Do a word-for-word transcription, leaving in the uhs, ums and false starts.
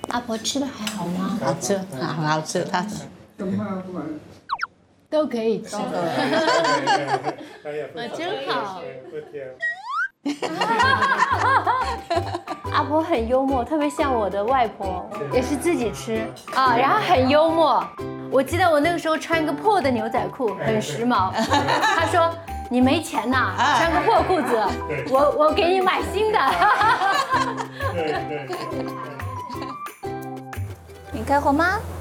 阿婆吃的还好吗？ 好吃，很好吃，它都可以吃。 呃， 真好。 不挑。 阿婆很幽默，特别像我的外婆，也是自己吃啊，然后很幽默。我记得我那个时候穿一个破的牛仔裤，很时髦。她说：“你没钱呐，穿个破裤子，我我给你买新的。” 对对对。 你开火吗？